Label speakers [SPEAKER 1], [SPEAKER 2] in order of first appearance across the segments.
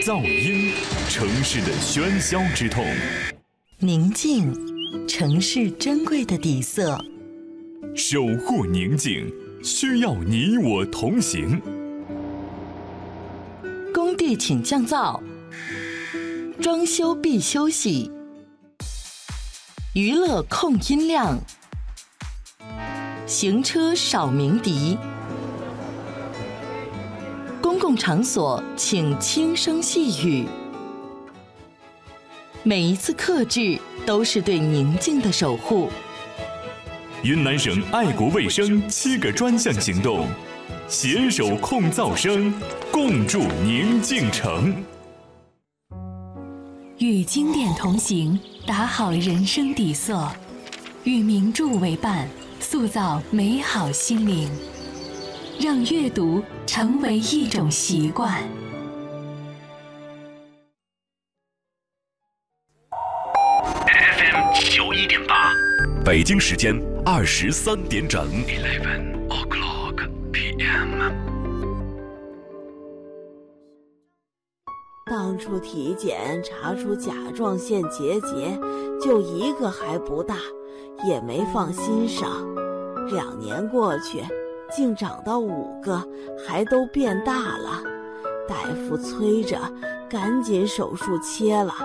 [SPEAKER 1] 噪音，城市的喧嚣之痛；
[SPEAKER 2] 宁静，城市珍贵的底色。
[SPEAKER 1] 守护宁静，需要你我同行。
[SPEAKER 2] 工地请降噪，装修必休息，娱乐控音量，行车少鸣笛。公共场所请轻声细语，每一次克制都是对宁静的守护。
[SPEAKER 1] 云南省爱国卫生7个专项行动，携手控噪声，共筑宁静城。
[SPEAKER 3] 与经典同行，打好人生底色；与名著为伴，塑造美好心灵。让阅读成为一种习惯。
[SPEAKER 4] FM 91.8，北京时间23点整。11 o'clock p.m.
[SPEAKER 5] 当初体检查出甲状腺结节，就一个还不大，也没放心上。2年过去，竟长到5个，还都变大了。大夫催着赶紧手术切了。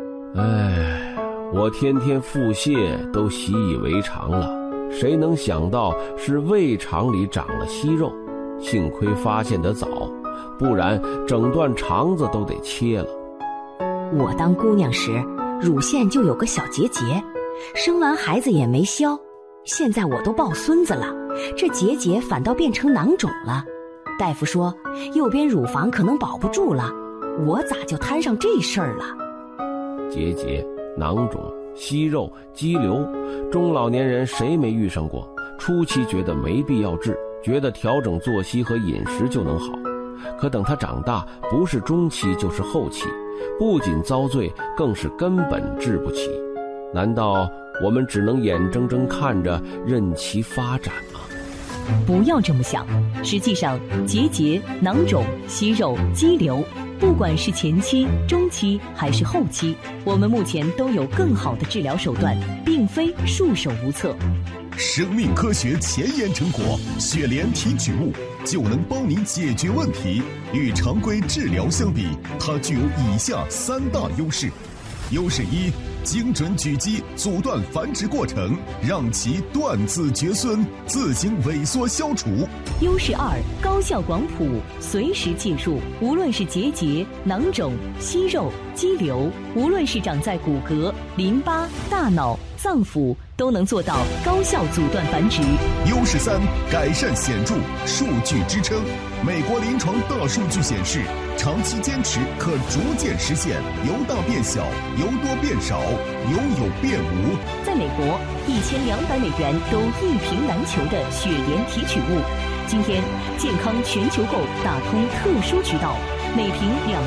[SPEAKER 6] 我天天腹泻都习以为常了，谁能想到是胃肠里长了息肉，幸亏发现得早，不然整段肠子都得切了。
[SPEAKER 7] 我当姑娘时，乳腺就有个小结节，生完孩子也没消，现在我都抱孙子了，这结节反倒变成囊肿了。大夫说右边乳房可能保不住了，我咋就摊上这事儿了？
[SPEAKER 6] 结节、囊肿、息肉、肌瘤，中老年人谁没遇上过？初期觉得没必要治，觉得调整作息和饮食就能好，可等他长大，不是中期就是后期，不仅遭罪，更是根本治不起。难道我们只能眼睁睁看着任其发展吗？
[SPEAKER 7] 不要这么想，实际上结节、囊肿、息肉、肌瘤，不管是前期、中期还是后期，我们目前都有更好的治疗手段，并非束手无策。
[SPEAKER 8] 生命科学前沿成果血联提取物就能帮您解决问题。与常规治疗相比，它具有以下3大优势。优势1，精准狙击阻断繁殖过程，让其断子绝孙，自行萎缩消除。
[SPEAKER 7] 优势2，高效广谱，随时介入，无论是结节、囊肿、息肉、肌瘤，无论是长在骨骼、淋巴、大脑、脏腑，都能做到高效阻断繁殖。
[SPEAKER 8] 优势3，改善显著，数据支撑。美国临床大数据显示，长期坚持可逐渐实现由大变小、由多变少、由有变无。
[SPEAKER 7] 在美国，1200美元都一瓶难求的血联提取物，今天健康全球购打通特殊渠道，每瓶2